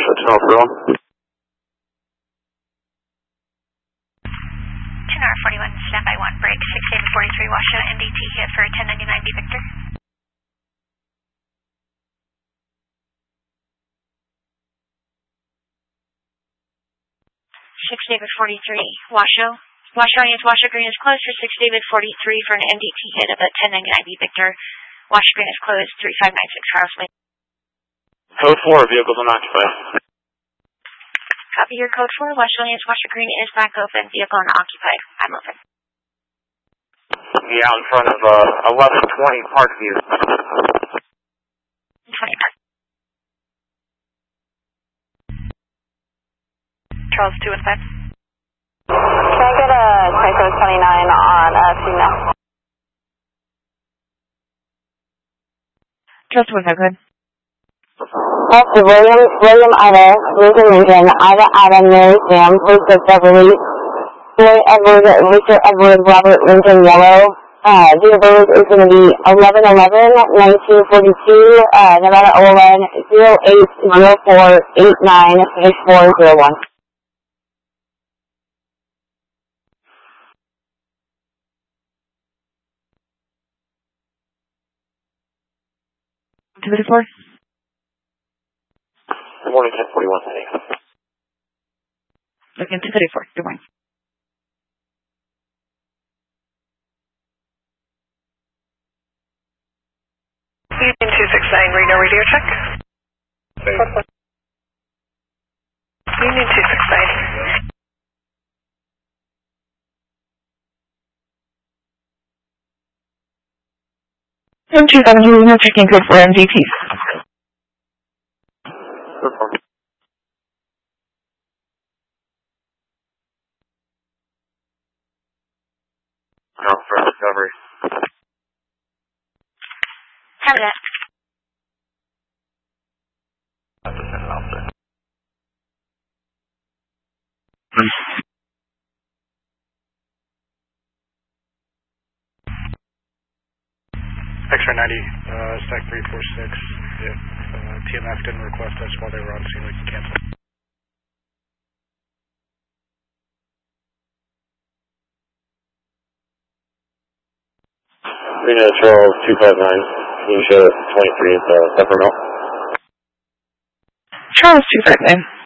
Washoe, Tunnel for one. 2-41, standby 1, break, 6843 Washoe, MDT hit for 1099B Victor. David 43, Washoe. Washoe is Washoe Green is closed for 6 David 43 for an MDT hit of a 1099B Victor. Washoe Green is closed, 3596 Charles Lane. Code 4, vehicles unoccupied. Copy your code 4, Washoe is Washoe Green is back open, vehicle unoccupied. I'm open. Yeah, in front of 1120 Parkview. 20 Park. Charles 2 and 5. Can I get a Tyco 29 on female? Charles 2 and 5, go ahead. William Ida, Lincoln, Ida, Mary Sam, Lisa Beverly, Roy Edward, Richard Edward, Robert Lincoln, Yellow. Date of birth is going to be 11/11/1942, Nevada OLN 0804896401. To the report. Good morning, 1041, thanks. Looking to the report. Good morning. Union 269, Reno radio check. Union 269. Room 270, checking code for MDT. No, for discovery. Have that. Have to send an officer. X-ray 90, stack 346. If TMF didn't request us while they were on scene, we can cancel. Reno Charles 259. Can you show 23 at Peppermill? Charles 259.